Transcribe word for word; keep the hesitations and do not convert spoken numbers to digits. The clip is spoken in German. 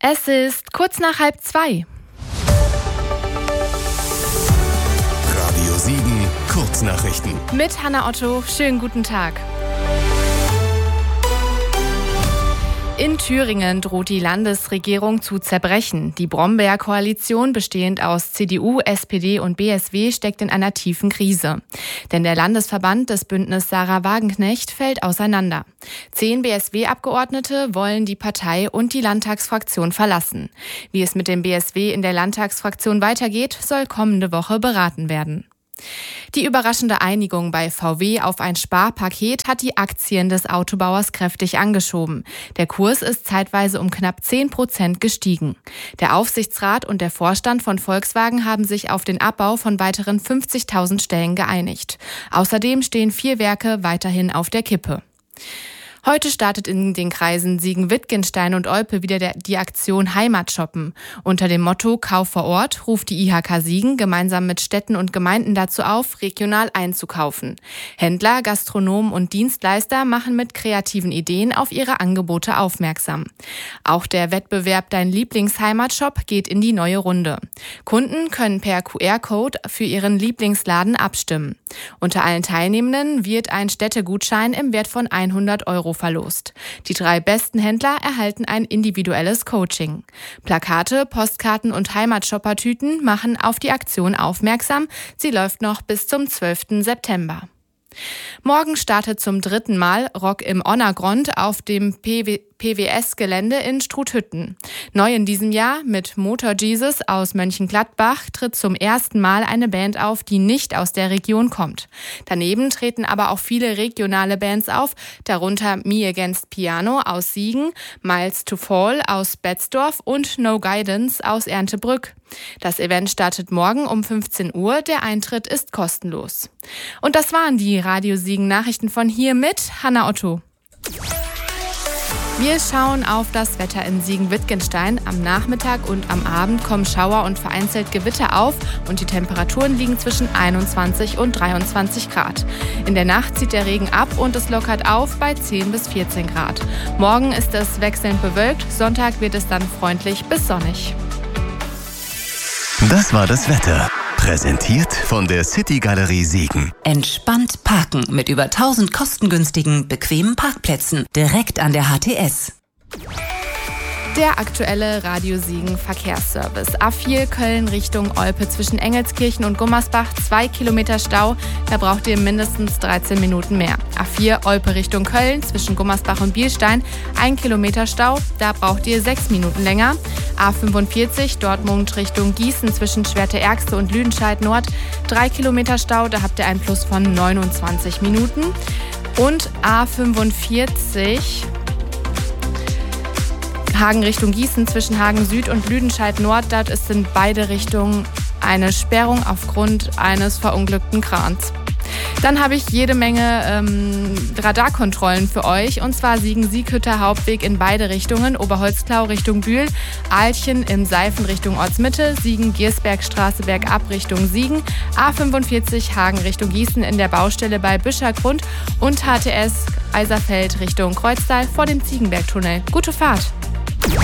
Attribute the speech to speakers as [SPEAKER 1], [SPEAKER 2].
[SPEAKER 1] Es ist kurz nach halb zwei.
[SPEAKER 2] Radio Siegen, Kurznachrichten.
[SPEAKER 1] Mit Hanna Otto, schönen guten Tag. In Thüringen droht die Landesregierung zu zerbrechen. Die Brombeer-Koalition, bestehend aus C D U, S P D und B S W, steckt in einer tiefen Krise. Denn der Landesverband des Bündnis Sarah Wagenknecht fällt auseinander. Zehn B S W-Abgeordnete wollen die Partei und die Landtagsfraktion verlassen. Wie es mit dem B S W in der Landtagsfraktion weitergeht, soll kommende Woche beraten werden. Die überraschende Einigung bei V W auf ein Sparpaket hat die Aktien des Autobauers kräftig angeschoben. Der Kurs ist zeitweise um knapp zehn Prozent gestiegen. Der Aufsichtsrat und der Vorstand von Volkswagen haben sich auf den Abbau von weiteren fünfzigtausend Stellen geeinigt. Außerdem stehen vier Werke weiterhin auf der Kippe. Heute startet in den Kreisen Siegen-Wittgenstein und Olpe wieder der, die Aktion Heimatshoppen. Unter dem Motto Kauf vor Ort ruft die I H K Siegen gemeinsam mit Städten und Gemeinden dazu auf, regional einzukaufen. Händler, Gastronomen und Dienstleister machen mit kreativen Ideen auf ihre Angebote aufmerksam. Auch der Wettbewerb Dein Lieblingsheimatshop geht in die neue Runde. Kunden können per Q R-Code für ihren Lieblingsladen abstimmen. Unter allen Teilnehmenden wird ein Städtegutschein im Wert von hundert Euro verlost. Die drei besten Händler erhalten ein individuelles Coaching. Plakate, Postkarten und Heimatshopper-Tüten machen auf die Aktion aufmerksam. Sie läuft noch bis zum zwölften September. Morgen startet zum dritten Mal Rock im Onnergrund auf dem P W S-Gelände in Struthütten. Neu in diesem Jahr mit Motor Jesus aus Mönchengladbach tritt zum ersten Mal eine Band auf, die nicht aus der Region kommt. Daneben treten aber auch viele regionale Bands auf, darunter Me Against Piano aus Siegen, Miles to Fall aus Betzdorf und No Guidance aus Erndtebrück. Das Event startet morgen um fünfzehn Uhr, der Eintritt ist kostenlos. Und das waren die Radio Siegen Nachrichten von hier mit Hanna Otto. Wir schauen auf das Wetter in Siegen-Wittgenstein. Am Nachmittag und am Abend kommen Schauer und vereinzelt Gewitter auf und die Temperaturen liegen zwischen einundzwanzig und dreiundzwanzig Grad. In der Nacht zieht der Regen ab und es lockert auf bei zehn bis vierzehn Grad. Morgen ist es wechselnd bewölkt, Sonntag wird es dann freundlich bis sonnig.
[SPEAKER 2] Das war das Wetter. Präsentiert von der City Galerie Siegen.
[SPEAKER 3] Entspannt parken mit über tausend kostengünstigen, bequemen Parkplätzen direkt an der H T S.
[SPEAKER 1] Der aktuelle Radio Siegen Verkehrsservice. A vier Köln Richtung Olpe zwischen Engelskirchen und Gummersbach, zwei Kilometer Stau. Da braucht ihr mindestens dreizehn Minuten mehr. A vier Olpe Richtung Köln zwischen Gummersbach und Bielstein, ein Kilometer Stau. Da braucht ihr sechs Minuten länger. A fünfundvierzig Dortmund Richtung Gießen zwischen Schwerte-Ergste und Lüdenscheid Nord, drei Kilometer Stau. Da habt ihr einen Plus von neunundzwanzig Minuten. Und A fünfundvierzig Hagen Richtung Gießen zwischen Hagen Süd und Lüdenscheid Nord. Dort ist in beide Richtungen eine Sperrung aufgrund eines verunglückten Krans. Dann habe ich jede Menge ähm, Radarkontrollen für euch. Und zwar Siegen-Sieghütter Hauptweg in beide Richtungen. Oberholzklau Richtung Bühl, Ahlchen im Seifen Richtung Ortsmitte, Siegen-Giersbergstraße bergab Richtung Siegen, A fünfundvierzig Hagen Richtung Gießen in der Baustelle bei Büschergrund und H T S Eiserfeld Richtung Kreuztal vor dem Ziegenbergtunnel. Gute Fahrt!